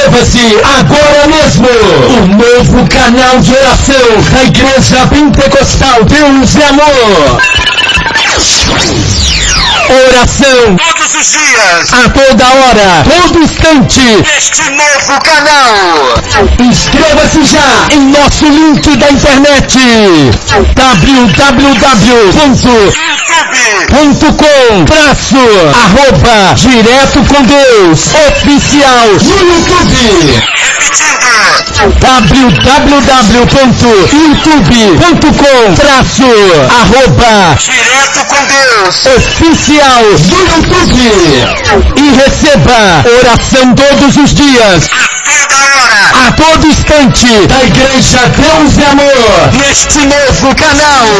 Inscreva-se agora mesmo. O novo canal de oração da Igreja Pentecostal Deus e Amor. Oração todos os dias, a toda hora, todo instante, neste novo canal. Inscreva-se já em nosso link da internet www.youtube.com/Direto com Deus Oficial no YouTube. www.youtube.com/Direto com Deus Oficial no YouTube. E receba oração todos os dias, a a todo instante, da Igreja Deus e Amor, neste novo canal.